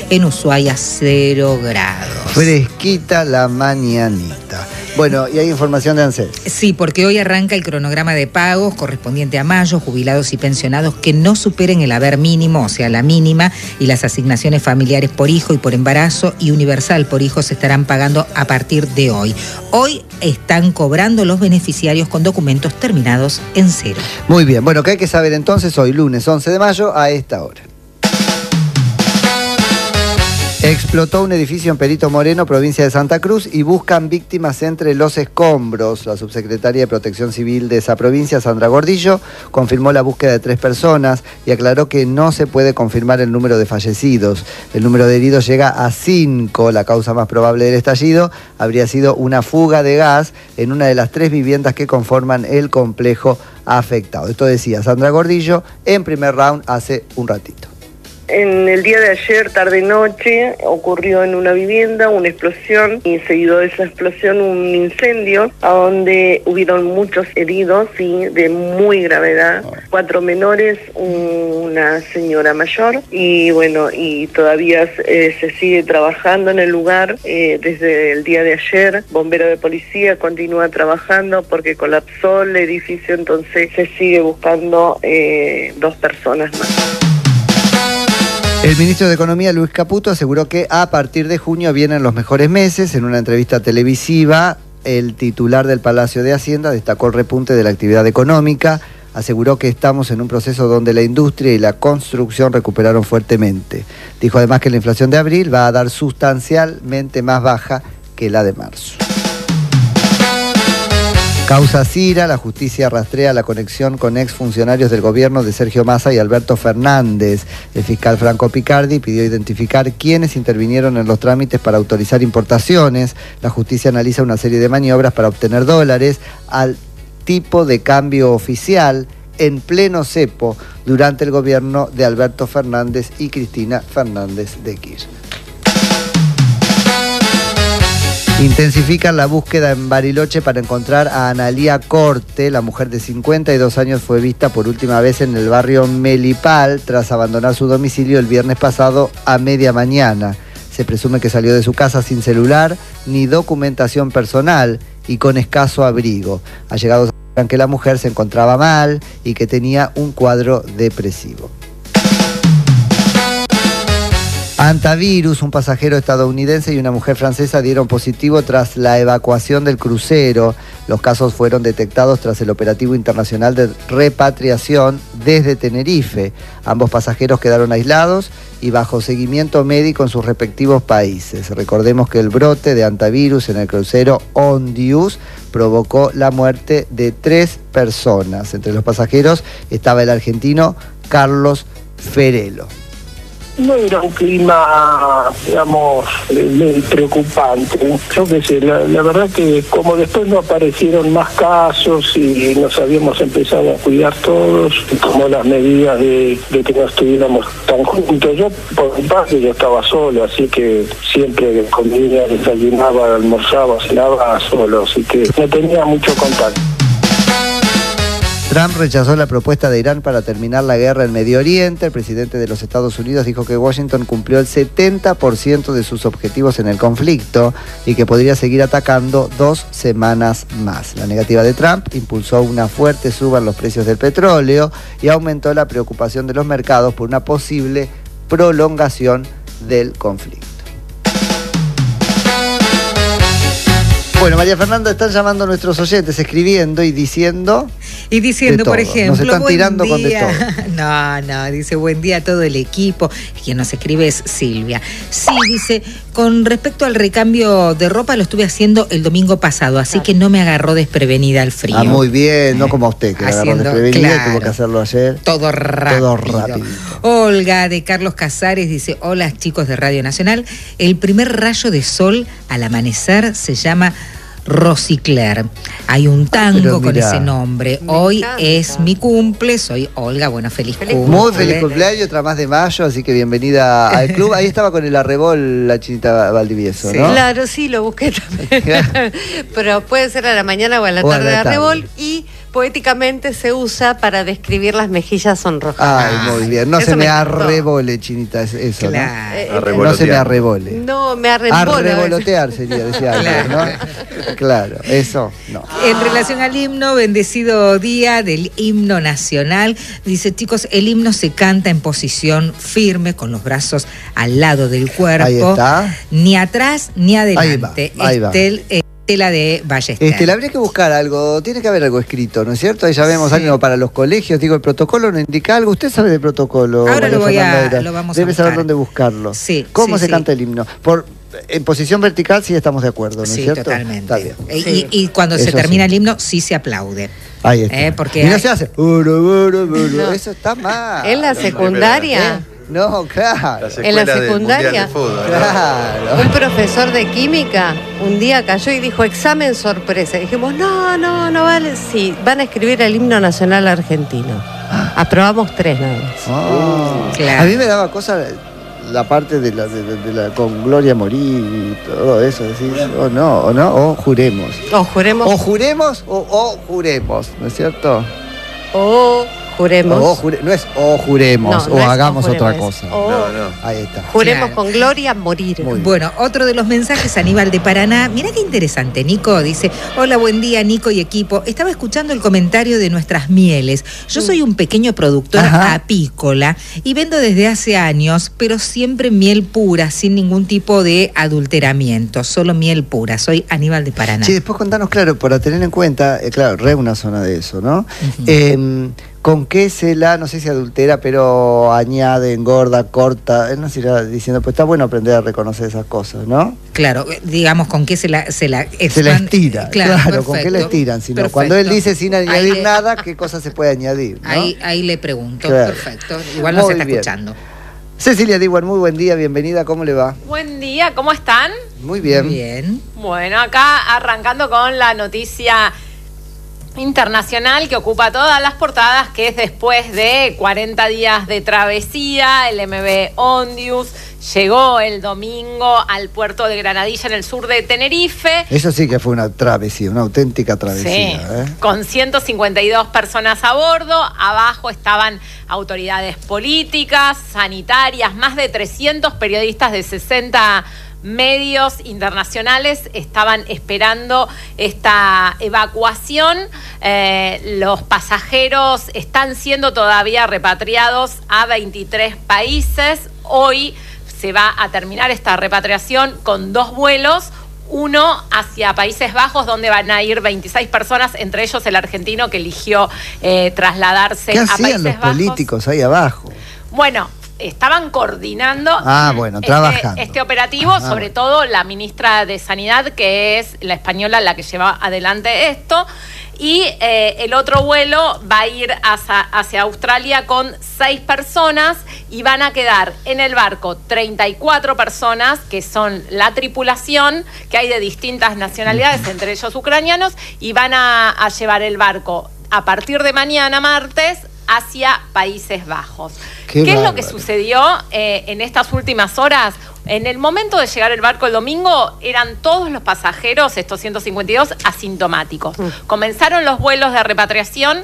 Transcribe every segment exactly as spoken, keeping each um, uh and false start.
en Ushuaia cero grados. Fresquita la mañanita. Bueno, y hay información de ANSES. Sí, porque hoy arranca el cronograma de pagos correspondiente a mayo, jubilados y pensionados que no superen el haber mínimo, o sea, la mínima, y las asignaciones familiares por hijo y por embarazo y universal por hijo se estarán pagando a partir de hoy. Hoy están cobrando los beneficiarios con documentos terminados en cero. Muy bien, bueno, ¿qué hay que saber entonces hoy, lunes once de mayo, a esta hora? Explotó un edificio en Perito Moreno, provincia de Santa Cruz, y buscan víctimas entre los escombros. La subsecretaria de Protección Civil de esa provincia, Sandra Gordillo, confirmó la búsqueda de tres personas y aclaró que no se puede confirmar el número de fallecidos. El número de heridos llega a cinco. La causa más probable del estallido habría sido una fuga de gas en una de las tres viviendas que conforman el complejo afectado. Esto decía Sandra Gordillo en primer round hace un ratito. En el día de ayer, tarde-noche, ocurrió en una vivienda una explosión y seguido de esa explosión un incendio a donde hubieron muchos heridos y de muy gravedad, cuatro menores, una señora mayor y bueno, y todavía eh, se sigue trabajando en el lugar eh, desde el día de ayer. Bombero de policía continúa trabajando porque colapsó el edificio, entonces se sigue buscando eh, dos personas más. El ministro de Economía, Luis Caputo, aseguró que a partir de junio vienen los mejores meses. En una entrevista televisiva, el titular del Palacio de Hacienda destacó el repunte de la actividad económica. Aseguró que estamos en un proceso donde la industria y la construcción recuperaron fuertemente. Dijo además que la inflación de abril va a dar sustancialmente más baja que la de marzo. Causa Cira, la justicia rastrea la conexión con exfuncionarios del gobierno de Sergio Massa y Alberto Fernández. El fiscal Franco Picardi pidió identificar quiénes intervinieron en los trámites para autorizar importaciones. La justicia analiza una serie de maniobras para obtener dólares al tipo de cambio oficial en pleno cepo durante el gobierno de Alberto Fernández y Cristina Fernández de Kirchner. Intensifican la búsqueda en Bariloche para encontrar a Analía Corte. La mujer de cincuenta y dos años fue vista por última vez en el barrio Melipal tras abandonar su domicilio el viernes pasado a media mañana. Se presume que salió de su casa sin celular ni documentación personal y con escaso abrigo. Allegados aseguran que la mujer se encontraba mal y que tenía un cuadro depresivo. Antivirus, un pasajero estadounidense y una mujer francesa dieron positivo tras la evacuación del crucero. Los casos fueron detectados tras el operativo internacional de repatriación desde Tenerife. Ambos pasajeros quedaron aislados y bajo seguimiento médico en sus respectivos países. Recordemos que el brote de antivirus en el crucero Ondius provocó la muerte de tres personas. Entre los pasajeros estaba el argentino Carlos Ferelo. No era un clima, digamos, eh, preocupante. Yo qué sé, la, la verdad que como después no aparecieron más casos y nos habíamos empezado a cuidar todos, como las medidas de, de que no estuviéramos tan juntos. Yo, por mi parte, yo estaba solo, así que siempre comía, desayunaba, almorzaba, cenaba solo, así que no tenía mucho contacto. Trump rechazó la propuesta de Irán para terminar la guerra en Medio Oriente. El presidente de los Estados Unidos dijo que Washington cumplió el setenta por ciento de sus objetivos en el conflicto y que podría seguir atacando dos semanas más. La negativa de Trump impulsó una fuerte suba en los precios del petróleo y aumentó la preocupación de los mercados por una posible prolongación del conflicto. Bueno, María Fernanda, están llamando a nuestros oyentes, escribiendo y diciendo... Y diciendo, por ejemplo, nos están tirando con de todo. No, no, dice buen día a todo el equipo. Quien nos escribe es Silvia. Sí, dice, con respecto al recambio de ropa lo estuve haciendo el domingo pasado, así que no me agarró desprevenida el frío. Ah, muy bien, no como a usted, que Haciendo, agarró desprevenida claro, y tuvo que hacerlo ayer. Todo rápido. Todo rápido. Olga de Carlos Casares dice, hola chicos de Radio Nacional, el primer rayo de sol al amanecer se llama... Rosicler. Hay un tango con ese nombre. Me Hoy encanta. Es mi cumple, soy Olga, bueno, feliz, Feliz cumple. Muy feliz cumpleaños, otra más de mayo, así que bienvenida al club. Ahí estaba con el arrebol la Chinita Valdivieso, Sí. ¿no? Claro, sí, lo busqué también. Pero puede ser a la mañana o a la O a tarde la de tarde. arrebol. Y poéticamente se usa para describir las mejillas sonrojadas. Ay, muy bien. No Eso se me me arrebole, Chinita, es- eso, Claro. Eh, ¿no? No se me arrebole. No, me arrembola. Arrevolotear sería, decía alguien, Claro. ¿no? Claro, eso, no. En relación al himno, bendecido día del himno nacional, dice, chicos, el himno se canta en posición firme, con los brazos al lado del cuerpo. Ahí está. Ni atrás ni adelante. Ahí va, ahí va. Estel- eh, Estela de Ballester. Este, le habría que buscar algo, tiene que haber algo escrito, ¿no es cierto? Ahí ya vemos Sí. algo para los colegios, digo, el protocolo no indica algo. ¿Usted sabe de protocolo? Ahora María lo voy a- Fernanda Vera? lo vamos a Debe saber buscar. dónde buscarlo. Sí, ¿Cómo sí, se sí. canta el himno? Por, en posición vertical sí estamos de acuerdo, ¿no es Sí, cierto? totalmente. Está bien. Eh, Sí. Y, y cuando se Eso termina sí. el himno, sí se aplaude. Ahí está. Eh, porque y no hay- se hace. "Uru, uru, uru". No. Eso está mal. En la secundaria, ¿Eh? No, claro. Las En la escuelas del secundaria. Mundial de Fútbol, ¿no? Claro. un profesor de química un día cayó y dijo, examen sorpresa. Y dijimos, no, no, no vale. Sí, van a escribir el himno nacional argentino. Aprobamos tres nada más. Ah. Claro. A mí me daba cosa la parte de la, de, de- de la con Gloria Morí y todo eso, decís, o no, o no, o juremos. O juremos. O juremos o, o juremos, ¿no es cierto? O juremos. O jure- no es o juremos No, o no es hagamos o otra juremos, cosa. o- No, no. Ahí está. Juremos Claro. con gloria morir. Muy bien. Bueno, otro de los mensajes, Aníbal de Paraná. Mirá qué interesante, Nico. Dice, hola, buen día, Nico y equipo. Estaba escuchando el comentario de nuestras mieles. Yo soy un pequeño productor Ajá. apícola y vendo desde hace años, pero siempre miel pura, sin ningún tipo de adulteramiento. Solo miel pura. Soy Aníbal de Paraná. Sí, después contanos, claro, para tener en cuenta, eh, claro, re una zona de eso, ¿no? Ujú. Eh, ¿Con qué se la, no sé si adultera, pero añade, engorda, corta? Él nos irá diciendo, pues está bueno aprender a reconocer esas cosas, ¿no? Claro, eh, digamos, con qué se la Se la, Se la expand- estira, claro, ¿con qué la perfecto, estiran? Sino, perfecto. cuando él dice sin Ahí añadir le- nada, ¿qué cosa se puede añadir? ¿no? Ahí, ahí le pregunto. Claro. Perfecto. Igual no Muy se está bien. escuchando. Cecilia Diwan, muy buen día, bienvenida, ¿cómo le va? Buen día, ¿cómo están? Muy bien. Bien. Bueno, acá arrancando con la noticia internacional que ocupa todas las portadas, que es después de cuarenta días de travesía, el M V Ondius llegó el domingo al puerto de Granadilla en el sur de Tenerife. Eso sí que fue una travesía, una auténtica Sí, travesía. ¿eh? con ciento cincuenta y dos personas a bordo. Abajo estaban autoridades políticas, sanitarias, más de trescientos periodistas de sesenta medios internacionales estaban esperando esta evacuación. Eh, los pasajeros están siendo todavía repatriados a veintitrés países. Hoy se va a terminar esta repatriación con dos vuelos. Uno hacia Países Bajos, donde van a ir veintiséis personas, entre ellos el argentino que eligió eh, trasladarse ¿Qué a hacían Países los Bajos. políticos ahí abajo? Bueno, estaban coordinando Ah, bueno, este, trabajando. este operativo, Ah, sobre bueno. todo la ministra de Sanidad, que es la española la que lleva adelante esto. Y eh, el otro vuelo va a ir hacia, hacia Australia con seis personas y van a quedar en el barco treinta y cuatro personas, que son la tripulación, que hay de distintas nacionalidades, entre ellos ucranianos, y van a, a llevar el barco a partir de mañana, martes, hacia Países Bajos. Qué ¿Qué es lo que bárbaro. sucedió eh, en estas últimas horas? En el momento de llegar el barco el domingo, eran todos los pasajeros, estos ciento cincuenta y dos, asintomáticos. Mm. Comenzaron los vuelos de repatriación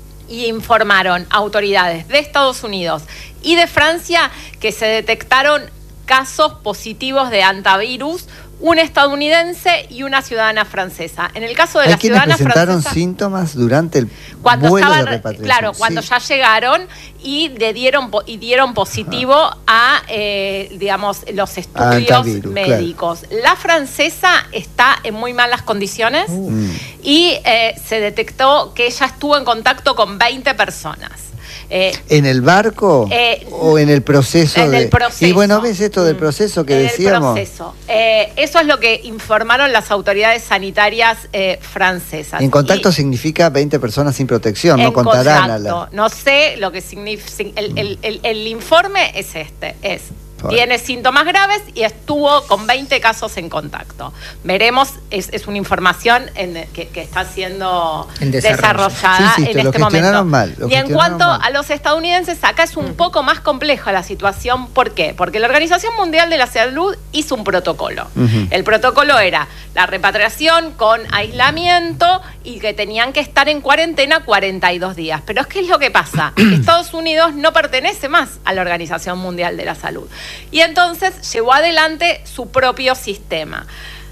y informaron a autoridades de Estados Unidos y de Francia que se detectaron casos positivos de antivirus, un estadounidense y una ciudadana francesa. En el caso de Hay la quienes ciudadana presentaron francesa, síntomas durante el cuando vuelo estaban, de repatriación. claro, cuando Sí. ya llegaron y le dieron po- y dieron positivo a eh, digamos los estudios Antivirus, médicos. La francesa está en muy malas condiciones Mm. y eh, se detectó que ella estuvo en contacto con veinte personas. Eh, ¿En el barco Eh, o en el proceso? en de... el proceso. Y bueno, ¿ves esto del proceso que en decíamos? el proceso. Eh, eso es lo que informaron las autoridades sanitarias eh, francesas. En contacto Y- significa veinte personas sin protección, no en contarán a contacto. la... No sé lo que significa. El, el- el- el informe es este: es Bueno. Tiene síntomas graves y estuvo con veinte casos en contacto. Veremos, es, es una información en, que, que está siendo desarrollada sí, sí, en este momento. Mal, y en cuanto mal. a los estadounidenses, acá es un uh-huh. poco más compleja la situación. ¿Por qué? Porque la Organización Mundial de la Salud hizo un protocolo. Uh-huh. El protocolo era la repatriación con aislamiento y que tenían que estar en cuarentena cuarenta y dos días. Pero ¿qué es lo que pasa? Estados Unidos no pertenece más a la Organización Mundial de la Salud. Y entonces llevó adelante su propio sistema.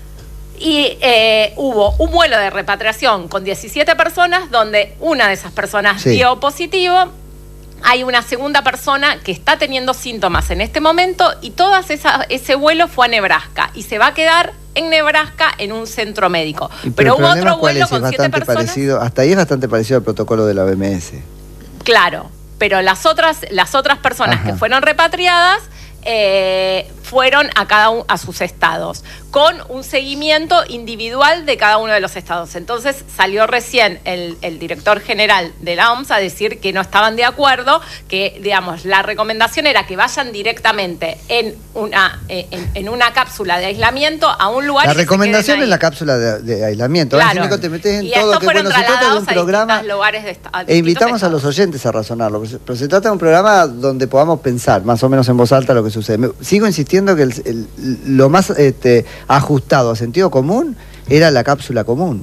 Y eh, hubo un vuelo de repatriación con diecisiete personas, donde una de esas personas sí. dio positivo. Hay una segunda persona que está teniendo síntomas en este momento y todo esa, ese vuelo fue a Nebraska y se va a quedar en Nebraska en un centro médico. Pero, pero hubo otro vuelo es? con es siete personas. Parecido, hasta ahí es bastante parecido al protocolo de la O M S. Claro, pero las otras, las otras personas Ajá. que fueron repatriadas eh, fueron a cada uno a sus estados, con un seguimiento individual de cada uno de los estados. Entonces salió recién el, el director general de la O M S a decir que no estaban de acuerdo, que digamos la recomendación era que vayan directamente en una eh, en, en una cápsula de aislamiento a un lugar. La recomendación es la cápsula de, de aislamiento. Claro. Ahora, si te metes en y todo, estos que fueron bueno, se trata de un programa lugares de esta, e invitamos a los oyentes a razonarlo, pero se trata de un programa donde podamos pensar más o menos en voz alta lo que sucede. Me, sigo insistiendo que el, el, lo más este, ajustado a sentido común era la cápsula común.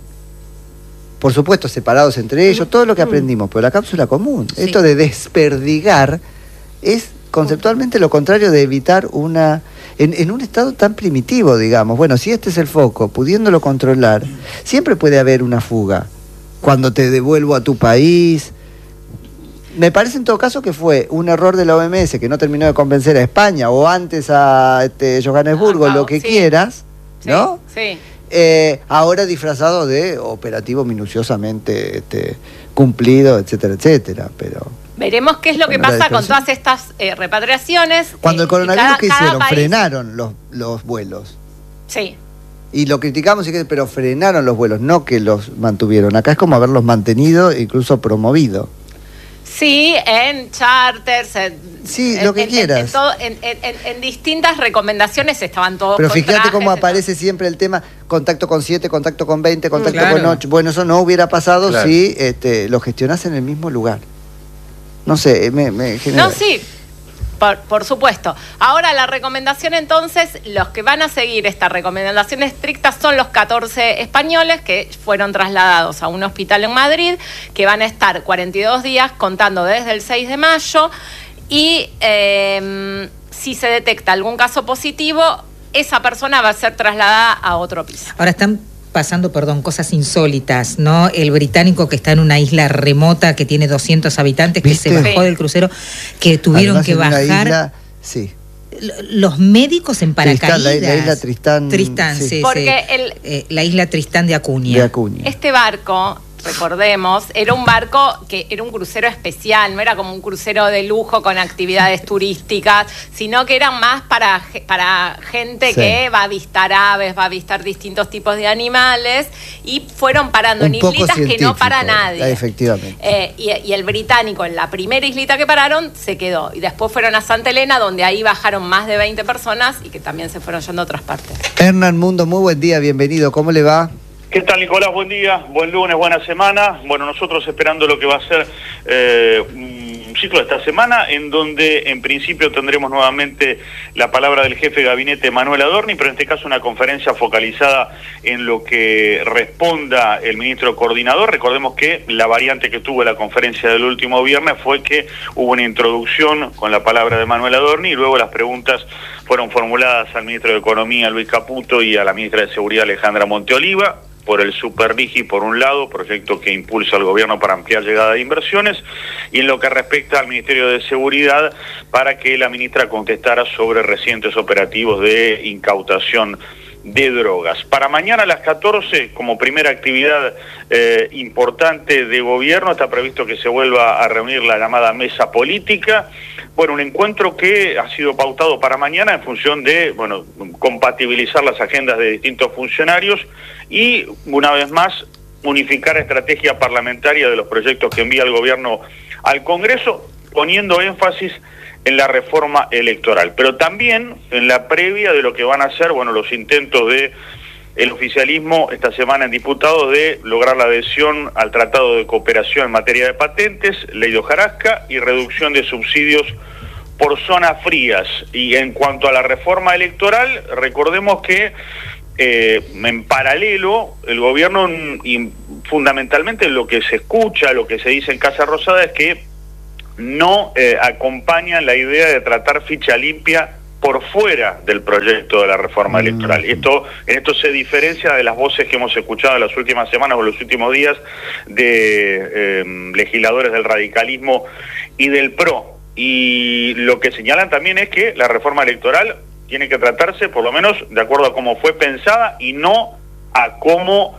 Por supuesto, separados entre ellos, todo lo que aprendimos, pero la cápsula común. Sí. Esto de desperdigar es conceptualmente lo contrario de evitar una... En, en un estado tan primitivo, digamos. Bueno, si este es el foco, pudiéndolo controlar, siempre puede haber una fuga. Cuando te devuelvo a tu país... Me parece en todo caso que fue un error de la O M S que no terminó de convencer a España o antes a este, Johannesburgo, ah, lo que sí. quieras, ¿no? Sí. sí. Eh, ahora disfrazado de operativo minuciosamente este, cumplido, etcétera, etcétera, pero... Veremos qué es lo que pasa con todas estas eh, repatriaciones. Cuando eh, el coronavirus, cada, ¿qué cada hicieron? país... Frenaron los, los vuelos. Sí. Y lo criticamos, pero frenaron los vuelos, no que los mantuvieron. Acá es como haberlos mantenido e incluso promovido. Sí, en charters, en, sí, lo que en, quieras. En, en, todo, en, en, en distintas recomendaciones estaban todos. Pero fíjate cómo aparece siempre el tema contacto con siete, contacto con veinte, contacto claro. con ocho. Bueno, eso no hubiera pasado claro. si este, lo gestionás en el mismo lugar. No sé, me, me genera... No, sí. Por, por supuesto. Ahora la recomendación entonces, los que van a seguir esta recomendación estricta son los catorce españoles que fueron trasladados a un hospital en Madrid, que van a estar cuarenta y dos días contando desde el seis de mayo y eh, si se detecta algún caso positivo, esa persona va a ser trasladada a otro piso. Ahora están pasando, perdón, cosas insólitas, ¿no? El británico que está en una isla remota que tiene doscientos habitantes, que ¿viste? Se bajó sí. del crucero, que tuvieron Además, que bajar. Isla, sí. Los médicos en paracaídas. Tristán, la, la isla Tristán. Tristán, sí. sí Porque sí. El, eh, la isla Tristán de Acuña. de Acuña. Este barco, recordemos, era un barco que era un crucero especial, no era como un crucero de lujo con actividades turísticas, sino que eran más para, para gente sí. que va a avistar aves, va a avistar distintos tipos de animales, y fueron parando un en islitas que no para nadie. Efectivamente. Eh, y, y el británico, en la primera islita que pararon, se quedó. Y después fueron a Santa Elena, donde ahí bajaron más de veinte personas y que también se fueron yendo a otras partes. Hernán Mundo, muy buen día, bienvenido. ¿Cómo le va? ¿Qué tal, Nicolás? Buen día, buen lunes, buena semana. Bueno, nosotros esperando lo que va a ser eh, un ciclo de esta semana, en donde en principio tendremos nuevamente la palabra del jefe de gabinete Manuel Adorni, pero en este caso una conferencia focalizada en lo que responda el ministro coordinador. Recordemos que la variante que tuvo la conferencia del último viernes fue que hubo una introducción con la palabra de Manuel Adorni y luego las preguntas fueron formuladas al ministro de Economía, Luis Caputo, y a la ministra de Seguridad, Alejandra Monteoliva, por el Supervigi por un lado, proyecto que impulsa al gobierno para ampliar llegada de inversiones, y en lo que respecta al Ministerio de Seguridad, para que la ministra contestara sobre recientes operativos de incautación de drogas. Para mañana a las catorce, como primera actividad eh, importante de gobierno, está previsto que se vuelva a reunir la llamada mesa política. Bueno, un encuentro que ha sido pautado para mañana en función de, bueno, compatibilizar las agendas de distintos funcionarios y, una vez más, unificar estrategia parlamentaria de los proyectos que envía el gobierno al Congreso, poniendo énfasis en la reforma electoral, pero también en la previa de lo que van a ser, bueno, los intentos de el oficialismo esta semana en diputados de lograr la adhesión al Tratado de Cooperación en materia de patentes, ley de hojarasca y reducción de subsidios por zonas frías. Y en cuanto a la reforma electoral, recordemos que eh, en paralelo el gobierno, y fundamentalmente lo que se escucha, lo que se dice en Casa Rosada, es que no eh, acompañan la idea de tratar ficha limpia por fuera del proyecto de la reforma mm. electoral. Esto, en esto se diferencia de las voces que hemos escuchado en las últimas semanas o en los últimos días de eh, legisladores del radicalismo y del P R O. Y lo que señalan también es que la reforma electoral tiene que tratarse, por lo menos, de acuerdo a cómo fue pensada y no a cómo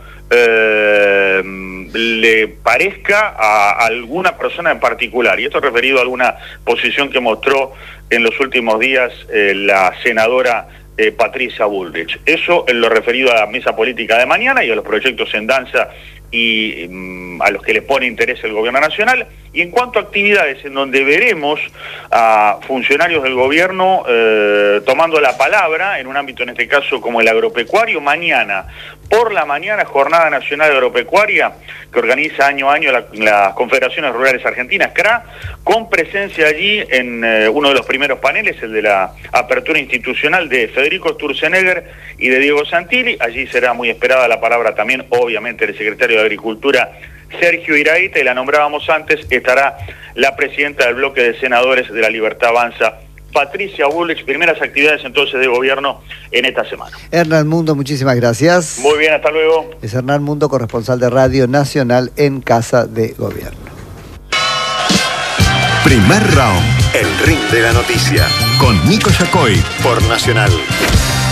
eh, le parezca a alguna persona en particular. Y esto referido a alguna posición que mostró en los últimos días eh, la senadora eh, Patricia Bullrich. Eso en lo referido a la mesa política de mañana y a los proyectos en danza y um, a los que le pone interés el gobierno nacional. Y en cuanto a actividades en donde veremos a funcionarios del gobierno eh, tomando la palabra en un ámbito, en este caso, como el agropecuario, mañana por la mañana, Jornada Nacional Agropecuaria, que organiza año a año la, las Confederaciones Rurales Argentinas, C R A, con presencia allí en eh, uno de los primeros paneles, el de la apertura institucional de Federico Sturzenegger y de Diego Santilli. Allí será muy esperada la palabra también, obviamente, del secretario de Agricultura, Sergio Iraíta, y la nombrábamos antes, estará la presidenta del bloque de senadores de La Libertad Avanza, Patricia Bullrich. Primeras actividades entonces de gobierno en esta semana. Hernán Mundo, muchísimas gracias. Muy bien, hasta luego. Es Hernán Mundo, corresponsal de Radio Nacional en Casa de Gobierno. Primer round, el ring de la noticia, con Nico Yacoy por Nacional.